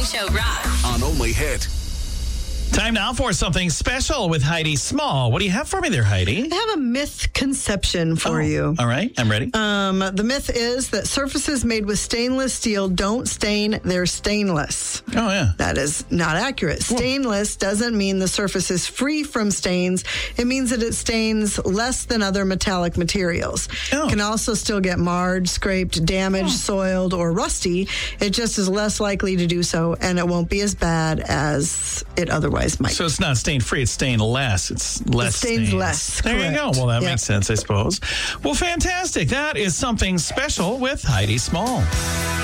Show rocks. On Only Hit. Time now for something special with Heidi Small. What do you have for me there, Heidi? I have a myth conception for you. All right, I'm ready. The myth is that surfaces made with stainless steel don't stain, they're stainless. Oh, yeah. That is not accurate. Stainless doesn't mean the surface is free from stains. It means that it stains less than other metallic materials. Oh. It can also still get marred, scraped, damaged, soiled, or rusty. It just is less likely to do so, and it won't be as bad as it otherwise might. So it's not stain free, it's stain less. It's less It stains stains. less, There you go. correct. Well, that Yep. makes sense, I suppose. Well, fantastic. That is something special with Heidi Small.